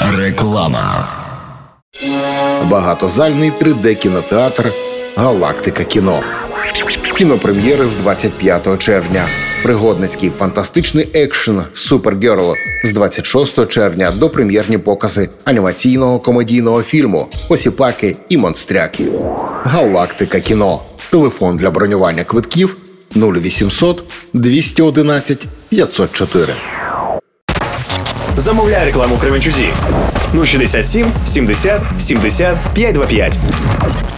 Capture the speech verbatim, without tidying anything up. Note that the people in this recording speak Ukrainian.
Реклама. Багатозальний три де-кінотеатр «Галактика кіно». Кінопрем'єри з двадцять п'ятого червня. Пригодницький фантастичний екшен «Супергерл» з двадцять шостого червня до прем'єрні покази анімаційного комедійного фільму «Посіпаки і монстряки». «Галактика кіно». Телефон для бронювання квитків нуль вісімсот двісті одинадцять п'ятсот чотири. Замовляй рекламу Кременчузі. нуль шістдесят сім сімдесят сімдесят п'ятсот двадцять п'ять.